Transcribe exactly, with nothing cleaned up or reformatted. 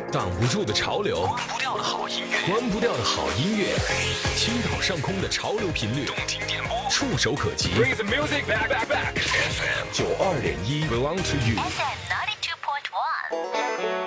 挡不住的潮流， 关不掉的好音乐， 关不掉的好音乐，青岛上空的潮流频率， 动听点播， 触手可及。 Bring the music back, back, back. F M 九二点一 belong to you。 F M ninety two point one。